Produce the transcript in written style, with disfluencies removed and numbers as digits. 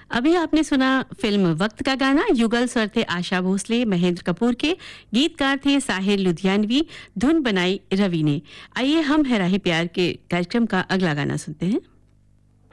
अभी आपने सुना फिल्म वक्त का गाना। युगल स्वर थे आशा भोसले, महेंद्र कपूर के, गीतकार थे साहिर लुधियानवी, धुन बनाई रवि ने। आइए हम है राही प्यार के कार्यक्रम का अगला गाना सुनते हैं।